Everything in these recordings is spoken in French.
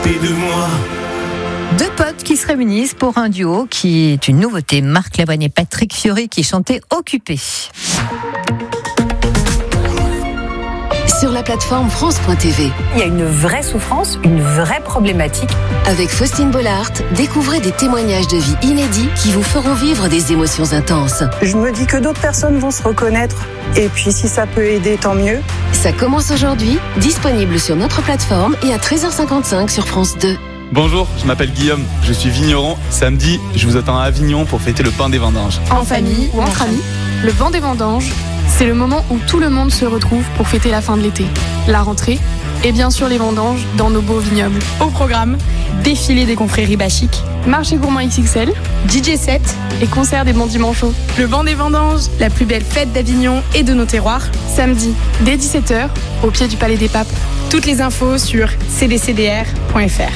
côté de moi. Deux potes qui se réunissent pour un duo qui est une nouveauté. Marc Lavoine et Patrick Fiori qui chantaient Occupé. Sur la plateforme France.tv. Il y a une vraie souffrance, une vraie problématique. Avec Faustine Bollard, découvrez des témoignages de vie inédits qui vous feront vivre des émotions intenses. Je me dis que d'autres personnes vont se reconnaître. Et puis si ça peut aider, tant mieux. Ça commence aujourd'hui, disponible sur notre plateforme et à 13h55 sur France 2. Bonjour, je m'appelle Guillaume, je suis vigneron. Samedi, je vous attends à Avignon pour fêter le pain des vendanges. En famille ou entre amis, le pain des vendanges, c'est le moment où tout le monde se retrouve pour fêter la fin de l'été, la rentrée et bien sûr les vendanges dans nos beaux vignobles. Au programme, défilé des confréries bachiques, marché gourmand XXL, DJ set et concert des bons dimanches. Le vent des vendanges, la plus belle fête d'Avignon et de nos terroirs, samedi dès 17h au pied du Palais des Papes. Toutes les infos sur cdcdr.fr.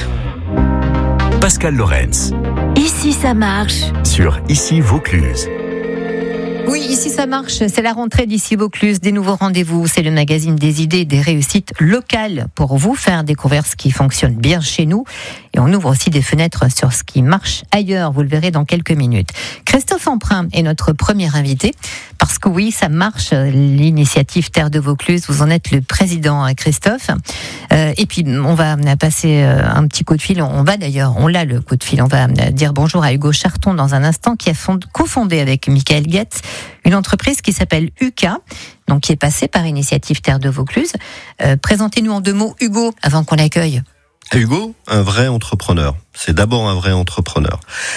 Pascal Lorenz. Ici ça marche. Sur Ici Vaucluse. Oui, ici ça marche, c'est la rentrée d'Ici Vaucluse, des nouveaux rendez-vous, c'est le magazine des idées, des réussites locales pour vous faire découvrir ce qui fonctionne bien chez nous et on ouvre aussi des fenêtres sur ce qui marche ailleurs, vous le verrez dans quelques minutes. Christophe Emprunt est notre premier invité parce que oui, ça marche, l'initiative Terre de Vaucluse, vous en êtes le président Christophe et puis on va passer un petit coup de fil, on l'a le coup de fil, on va dire bonjour à Hugo Charton dans un instant qui a cofondé avec Michael Guetz une entreprise qui s'appelle UK, donc qui est passée par Initiative Terre de Vaucluse. Présentez-nous en deux mots, Hugo, avant qu'on l'accueille. Hugo, un vrai entrepreneur. C'est d'abord un vrai entrepreneur.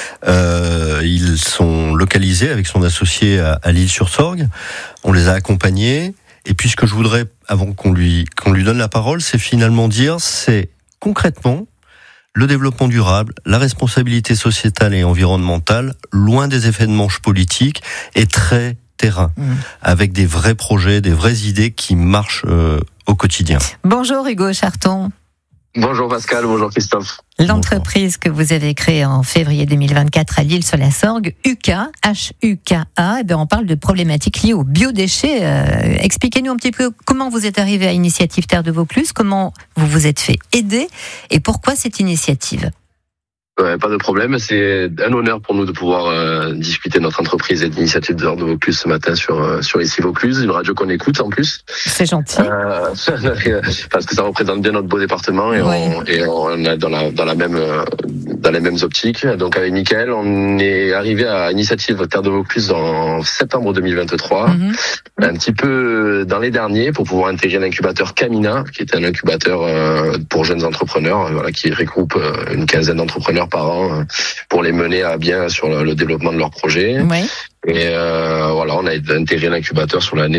Ils sont localisés avec son associé à L'Isle-sur-Sorgue. On les a accompagnés. Et puis ce que je voudrais, avant qu'on lui donne la parole, c'est finalement dire, c'est concrètement le développement durable, la responsabilité sociétale et environnementale, loin des effets de manche politique, est très terrain, avec des vrais projets, des vraies idées qui marchent au quotidien. Bonjour Hugo Charton. Bonjour Pascal, bonjour Christophe. L'entreprise que vous avez créée en février 2024 à L'Isle-sur-la-Sorgue, UK, H-U-K-A, on parle de problématiques liées aux biodéchets. Expliquez-nous un petit peu comment vous êtes arrivé à Initiative Terre de Vaucluse, comment vous vous êtes fait aider et pourquoi cette initiative ? Pas de problème, c'est un honneur pour nous de pouvoir discuter de notre entreprise et de l'Initiative Terre de Vaucluse ce matin sur Ici Vaucluse, une radio qu'on écoute en plus. C'est gentil. Parce que ça représente bien notre beau département et on est dans les mêmes optiques. Donc avec Michael, on est arrivé à Initiative Terre de Vaucluse en septembre 2023, un petit peu dans les derniers, pour pouvoir intégrer l'incubateur Camina, qui est un incubateur pour jeunes entrepreneurs, qui regroupe une quinzaine d'entrepreneurs par an pour les mener à bien sur le développement de leurs projets. Oui. Et on a intégré l'incubateur sur l'année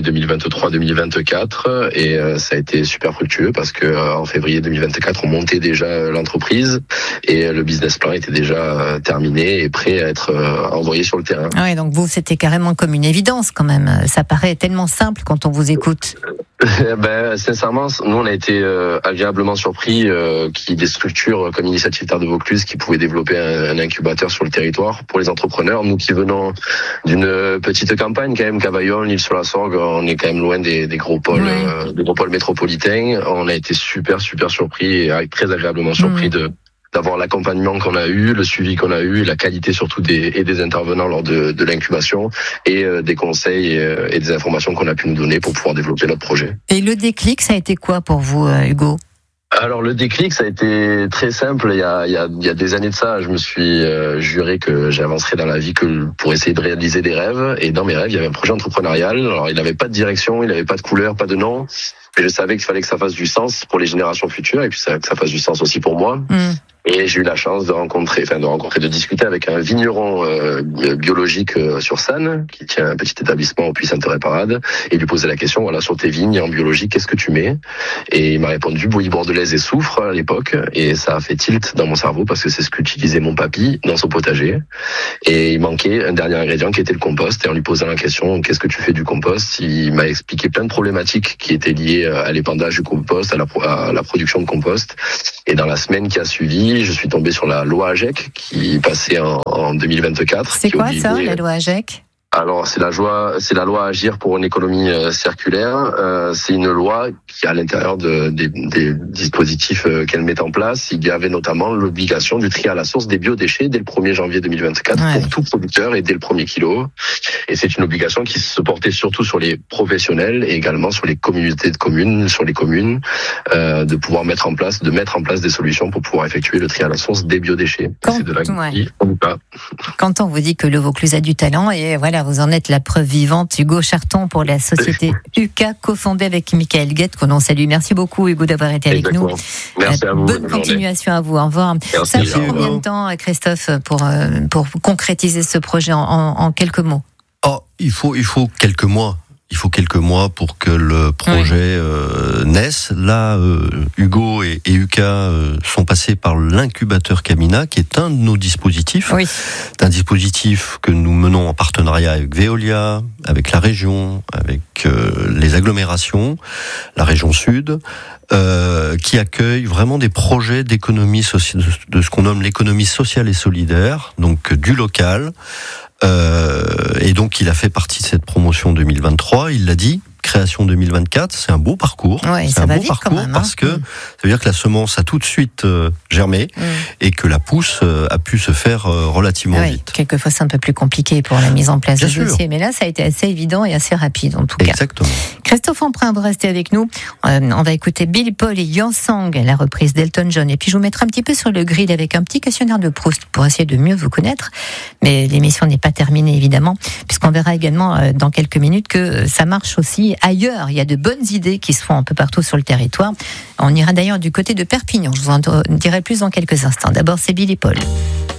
2023-2024 et ça a été super fructueux parce que en février 2024 on montait déjà l'entreprise et le business plan était déjà terminé et prêt à être envoyé sur le terrain. Ah ouais, donc vous c'était carrément comme une évidence quand même. Ça paraît tellement simple quand on vous écoute. Sincèrement, nous on a été agréablement surpris qu'il y ait des structures comme Initiative Terre de Vaucluse qui pouvaient développer un incubateur sur le territoire pour les entrepreneurs. Nous qui venons d'une petite campagne quand même, Cavaillon, L'Isle-sur-la-Sorgue, on est quand même loin des gros pôles, des gros pôles métropolitains. On a été super surpris et très agréablement surpris d'avoir l'accompagnement qu'on a eu, le suivi qu'on a eu, la qualité surtout des intervenants lors de l'incubation et des conseils et des informations qu'on a pu nous donner pour pouvoir développer notre projet. Et le déclic, ça a été quoi pour vous, Hugo ? Alors le déclic, ça a été très simple. Il y a des années de ça, je me suis juré que j'avancerais dans la vie que pour essayer de réaliser des rêves. Et dans mes rêves, il y avait un projet entrepreneurial. Alors il n'avait pas de direction, il n'avait pas de couleur, pas de nom. Mais je savais qu'il fallait que ça fasse du sens pour les générations futures et puis que ça fasse du sens aussi pour moi. Et j'ai eu la chance de discuter avec un vigneron biologique sur Sannes, qui tient un petit établissement au Puy-Sainte-Thérèse-Parade, et lui poser la question, sur tes vignes en biologie, qu'est-ce que tu mets ? Et il m'a répondu bouillie bordelaise et soufre à l'époque, et ça a fait tilt dans mon cerveau parce que c'est ce qu'utilisait mon papy dans son potager. Et il manquait un dernier ingrédient qui était le compost, et en lui posant la question, qu'est-ce que tu fais du compost ? Il m'a expliqué plein de problématiques qui étaient liées à l'épandage du compost, à la production de compost. Et dans la semaine qui a suivi, je suis tombé sur la loi AGEC qui passait en 2024. C'est quoi ça, la loi AGEC ? Alors c'est la loi Agir pour une économie circulaire. C'est une loi qui, à l'intérieur des dispositifs qu'elle met en place, il y avait notamment l'obligation du tri à la source des biodéchets dès le 1er janvier 2024 pour tout producteur et dès le premier kilo. Et c'est une obligation qui se portait surtout sur les professionnels et également sur les communautés de communes, sur les communes, de pouvoir mettre en place des solutions pour pouvoir effectuer le tri à la source des biodéchets. C'est de la Quand on vous dit que le Vaucluse a du talent, et voilà, vous en êtes la preuve vivante. Hugo Charton pour la société UCA, cofondée avec Michael Guette, qu'on en salue. Merci beaucoup, Hugo, d'avoir été avec nous. Merci à vous. Bonne continuation à vous. Au revoir. Merci. Ça fait combien de temps, Christophe, pour concrétiser ce projet en quelques mots? Il faut quelques mois. Il faut quelques mois pour que le projet naisse. Là, Hugo et UCA sont passés par l'incubateur Camina, qui est un de nos dispositifs. Oui. C'est un dispositif que nous menons en partenariat avec Veolia, avec la région, avec les agglomérations, la région sud, qui accueille vraiment des projets d'économie sociale, de ce qu'on nomme l'économie sociale et solidaire, donc du local. Et donc il a fait partie de cette promotion 2023, il l'a dit, création 2024, c'est un beau parcours. Ouais, c'est un beau parcours parce que ça veut dire que la semence a tout de suite germé et que la pousse a pu se faire relativement vite. Quelquefois c'est un peu plus compliqué pour la mise en place du dossier, mais là ça a été assez évident et assez rapide en tout cas. Exactement. Christophe Emprunt, vous restez avec nous. On va écouter Billy Paul et Yansang, la reprise d'Elton John. Et puis je vous mettrai un petit peu sur le grill avec un petit questionnaire de Proust pour essayer de mieux vous connaître. Mais l'émission n'est pas terminée évidemment, puisqu'on verra également dans quelques minutes que ça marche aussi ailleurs. Il y a de bonnes idées qui se font un peu partout sur le territoire. On ira d'ailleurs du côté de Perpignan. Je vous en dirai plus dans quelques instants. D'abord, c'est Billy Paul.